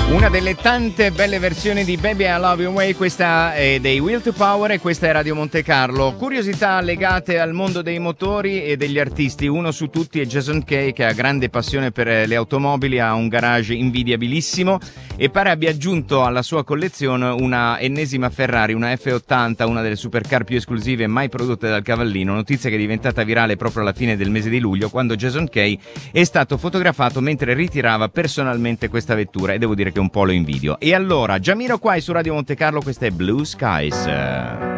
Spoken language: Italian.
Una delle tante belle versioni di Baby I Love Your Way, questa è dei Will to Power e questa è Radio Monte Carlo. Curiosità legate al mondo dei motori e degli artisti. Uno su tutti è Jason Kay, che ha grande passione per le automobili, ha un garage invidiabilissimo e pare abbia aggiunto alla sua collezione una ennesima Ferrari, una F80, una delle supercar più esclusive mai prodotte dal Cavallino. Notizia che è diventata virale proprio alla fine del mese di luglio, quando Jason Kay è stato fotografato mentre ritirava personalmente questa vettura, e devo dire che un po' lo invidio. E allora, Jamiroquai su Radio Monte Carlo, questa è Blue Skies.